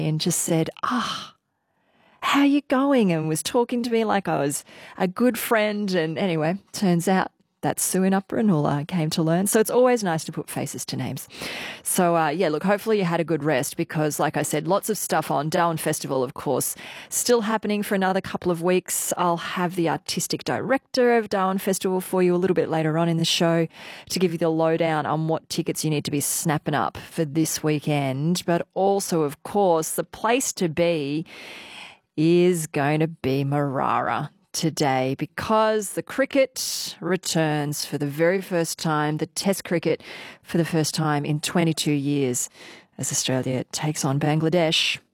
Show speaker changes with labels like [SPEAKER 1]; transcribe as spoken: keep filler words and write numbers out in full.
[SPEAKER 1] and just said, ah, how are you going? And was talking to me like I was a good friend. And anyway, turns out that's Sue in Upper Ranula, I came to learn. So it's always nice to put faces to names. So, uh, yeah, look, hopefully you had a good rest because, like I said, lots of stuff on. Darwin Festival, of course, still happening for another couple of weeks. I'll have the artistic director of Darwin Festival for you a little bit later on in the show to give you the lowdown on what tickets you need to be snapping up for this weekend. But also, of course, the place to be is going to be Marara today because the cricket returns for the very first time, the Test cricket for the first time in twenty-two years as Australia takes on Bangladesh.